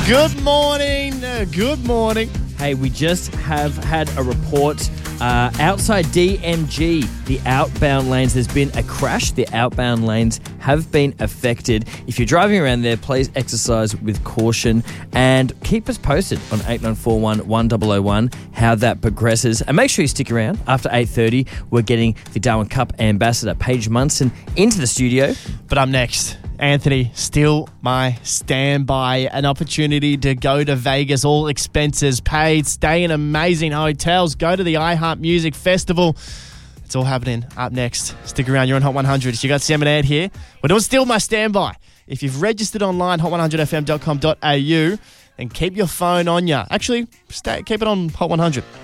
Good morning. Good morning. Hey, we just have had a report outside DMG, the outbound lanes. There's been a crash. The outbound lanes have been affected. If you're driving around there, please exercise with caution and keep us posted on 8941 1001 how that progresses. And make sure you stick around. After 8:30, we're getting the Darwin Cup ambassador, Paige Munson, into the studio. But up next, Anthony, still my standby. An opportunity to go to Vegas, all expenses paid, stay in amazing hotels, go to the iHeart Music Festival. It's all happening up next. Stick around, you're on Hot 100. You got Sam and Ed here. We're doing Still My Standby. If you've registered online, hot100fm.com.au, then keep your phone on you. Actually, keep it on Hot 100.